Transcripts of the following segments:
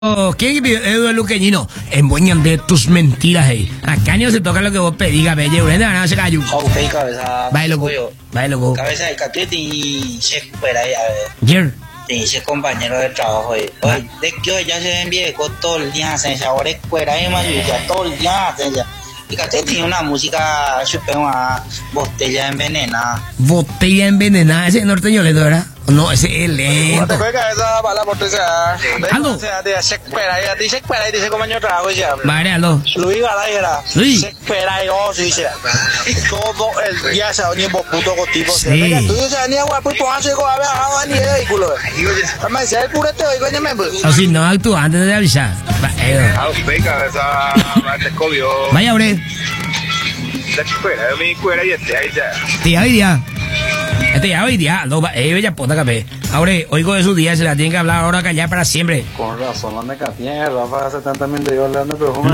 ¿Quién es luqueñino? Embuñan de tus mentiras, hey. Acá no se toca lo que vos pedís, cabello. No se cayó. Ok, cabeza. Bailo. Cabeza de capítulo y se fuera ahí, a ver. Jer. Dice compañero de trabajo, oye, de que ya se envíe con todo el día, ahora es fuera ahí, más ya todo el día, y que tiene una música súper botella envenenada. Botella envenenada, ese norteño lento, ¿verdad? No, ese es lento. Aldo. Dice compañero de trabajo, ya. Vale, aldo. Luis Galayera. Luis. Se espera y dice. Todo el día se va a venir puto contigo. Sí. Tú dices, ni agua, pues tú haces con la ni el vehículo. Además, si hay curete hoy, coño, me. Así no actúa antes de avisar. Vaya, bre. Tía, hoy día. Ya hoy día, no, bella puta capé. Ahora, oigo de su día, se la tienen que hablar ahora callar para siempre. Con razón, no me mierda, para hace tantamente yo hablando de perfume.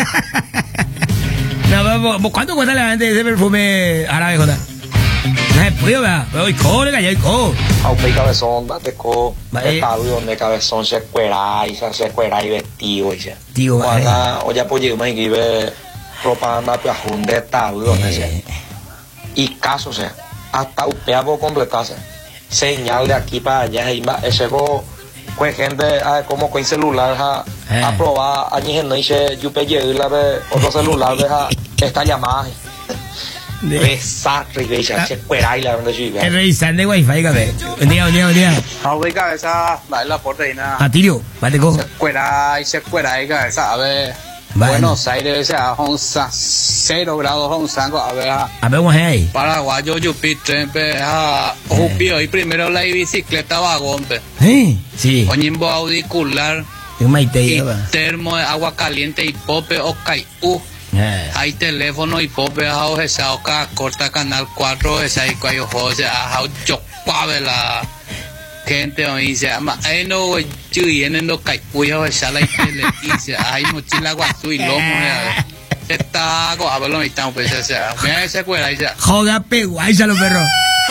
No, ¿cuánto cuesta la venta de ese perfume árabe, Jota? No se puede, ¿verdad? Hoy co, le callé, co. Aupe cabezón, date co. Está donde cabezón se cuera y vestido, ya. Tío, cuando oye, pues yo me iba propaganda para juntar tabú, donde sea. Y caso, o sea. Hasta upea por completarse. Señal de aquí para allá. Y ese pues gente como con celular a probar allí en noche yo pedí la de otro celular de esta llamada. Desastre y se cuera y la verdad sí. El revisar de wifi, cabé. Un día. Aupe cabeza, dale la proteína. A tirio, vale co. Se cuera y cabeza, a ver. Vale. Buenos Aires, sea 0 grados, 11 a ver. A ver, ahí. Paraguayo, Yupi, Trempe, Jupio, y primero la bicicleta vagón, Sí. Oñimbo auricular, y termo de agua caliente y pope o caiú. Hay teléfono y pope, o sea, corta canal 4, esa y cuayo, o sea, yo la gente dice, no, vienen los caipuya, o sea, la dice, hay mochila guazú y lomo, está, a ver lo mitad, pues, o sea, mira ese cuera, dice, joda, peguáis a los perros.